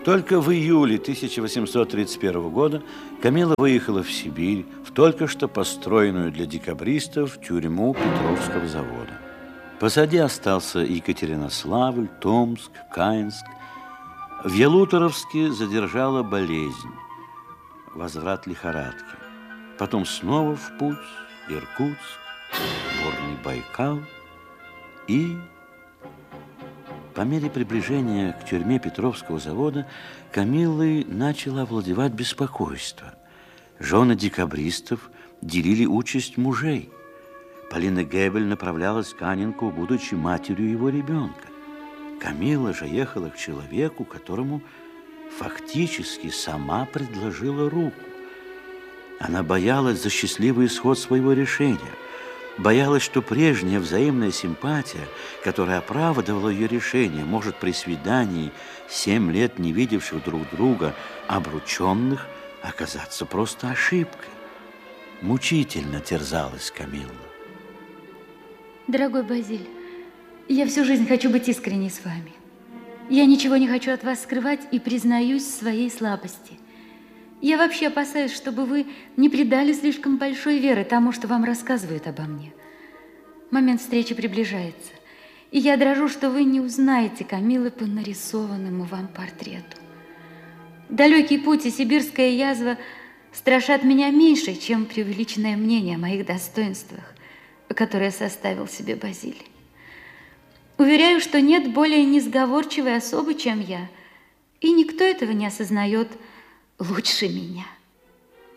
Только в июле 1831 года Камилла выехала в Сибирь, в только что построенную для декабристов тюрьму Петровского завода. Позади остался Екатеринославль, Томск, Каинск. В Ялуторовске задержала болезнь, возврат лихорадки. Потом снова в путь, Иркутск, Горный Байкал и... По мере приближения к тюрьме Петровского завода Камиллой начало овладевать беспокойство. Жены декабристов делили участь мужей. Полина Гебель направлялась к Анненкову, будучи матерью его ребенка. Камилла же ехала к человеку, которому фактически сама предложила руку. Она боялась за счастливый исход своего решения. Боялась, что прежняя взаимная симпатия, которая оправдывала ее решение, может при свидании 7 лет не видевших друг друга обрученных оказаться просто ошибкой. Мучительно терзалась Камилла. Дорогой Базиль, я всю жизнь хочу быть искренней с вами. Я ничего не хочу от вас скрывать и признаюсь в своей слабости. Я вообще опасаюсь, чтобы вы не придали слишком большой веры тому, что вам рассказывают обо мне. Момент встречи приближается, и я дрожу, что вы не узнаете Камиллы по нарисованному вам портрету. Далекий путь и сибирская язва страшат меня меньше, чем преувеличенное мнение о моих достоинствах, которое составил себе Базиль. Уверяю, что нет более несговорчивой особы, чем я, и никто этого не осознает лучше меня.